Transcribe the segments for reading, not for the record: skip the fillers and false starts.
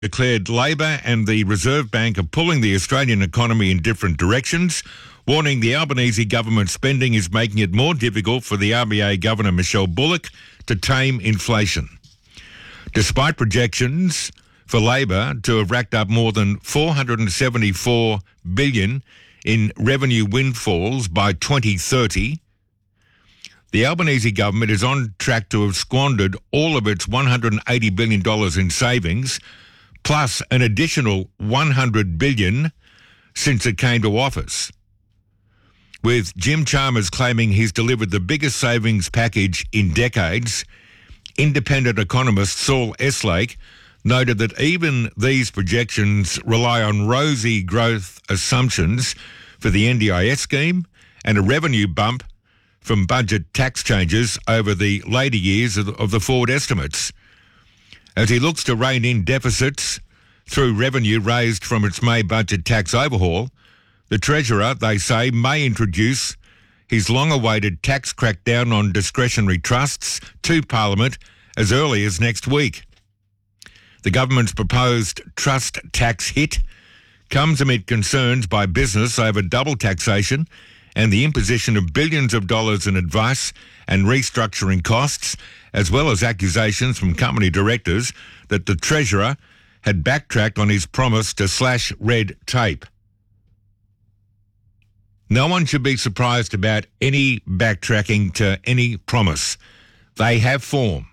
declared Labor and the Reserve Bank are pulling the Australian economy in different directions, warning the Albanese government spending is making it more difficult for the RBA Governor Michelle Bullock to tame inflation. Despite projections for Labor to have racked up more than $474 billion in revenue windfalls by 2030, the Albanese government is on track to have squandered all of its $180 billion in savings, plus an additional $100 billion since it came to office, with Jim Chalmers claiming he's delivered the biggest savings package in decades. Independent economist Saul Eslake noted that even these projections rely on rosy growth assumptions for the NDIS scheme and a revenue bump from budget tax changes over the later years of the forward estimates. As he looks to rein in deficits through revenue raised from its May budget tax overhaul, the Treasurer, they say, may introduce his long-awaited tax crackdown on discretionary trusts to Parliament as early as next week. The government's proposed trust tax hit comes amid concerns by business over double taxation and the imposition of billions of dollars in advice and restructuring costs, as well as accusations from company directors that the Treasurer had backtracked on his promise to slash red tape. No one should be surprised about any backtracking to any promise. They have form.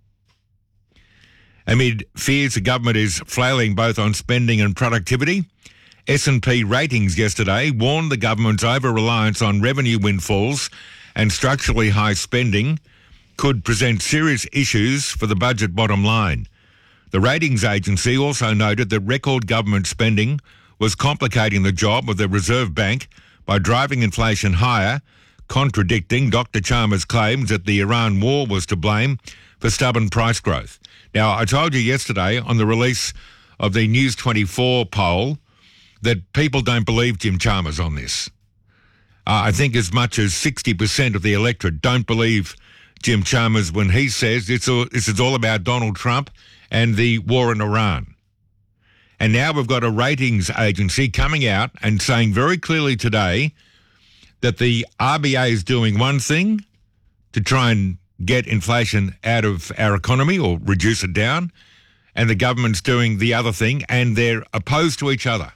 Amid fears the government is flailing both on spending and productivity, S&P Ratings yesterday warned the government's over-reliance on revenue windfalls and structurally high spending could present serious issues for the budget bottom line. The ratings agency also noted that record government spending was complicating the job of the Reserve Bank by driving inflation higher, contradicting Dr. Chalmers' claims that the Iran war was to blame for stubborn price growth. Now, I told you yesterday on the release of the News 24 poll that people don't believe Jim Chalmers on this. I think as much as 60% of the electorate don't believe Jim Chalmers when he says this is all about Donald Trump and the war in Iran. And now we've got a ratings agency coming out and saying very clearly today that the RBA is doing one thing to try and get inflation out of our economy or reduce it down, and the government's doing the other thing, and they're opposed to each other.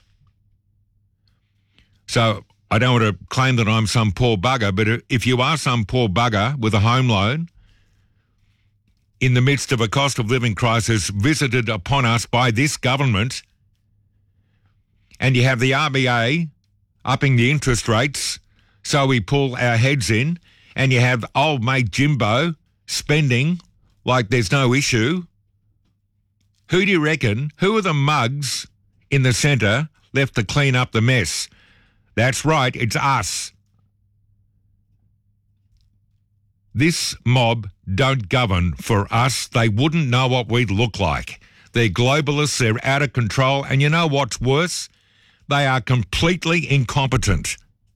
So I don't want to claim that I'm some poor bugger, but if you are some poor bugger with a home loan in the midst of a cost of living crisis visited upon us by this government, and you have the RBA upping the interest rates so we pull our heads in, and you have old mate Jimbo spending like there's no issue, who do you reckon, who are the mugs in the centre left to clean up the mess? That's right, it's us. This mob don't govern for us. They wouldn't know what we'd look like. They're globalists, they're out of control, and you know what's worse? They are completely incompetent.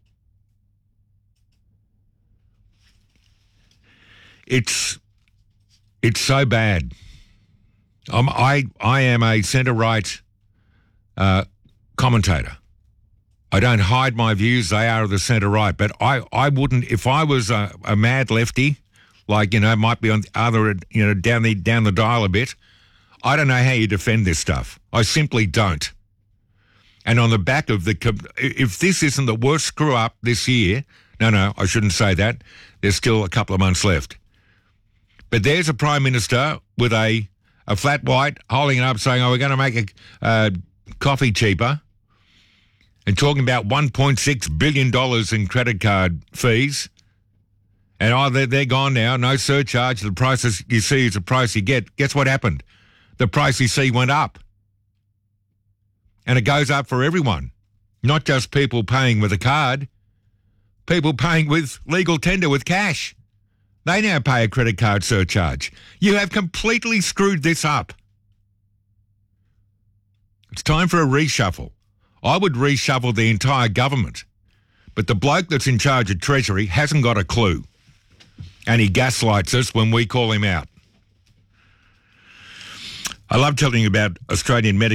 It's so bad. I am a centre-right commentator. I don't hide my views. They are of the centre-right. But I wouldn't, if I was a mad lefty, like, might be on the other, down the dial a bit, I don't know how you defend this stuff. I simply don't. And on the back of if this isn't the worst screw-up this year, no, I shouldn't say that. There's still a couple of months left. But there's a Prime Minister with a flat white holding it up saying, we're going to make coffee cheaper, and talking about $1.6 billion in credit card fees. And they're gone now, no surcharge. The prices you see is the price you get. Guess what happened? The price you see went up. And it goes up for everyone, not just people paying with a card, people paying with legal tender with cash. They now pay a credit card surcharge. You have completely screwed this up. It's time for a reshuffle. I would reshuffle the entire government. But the bloke that's in charge of Treasury hasn't got a clue. And he gaslights us when we call him out. I love telling you about Australian medical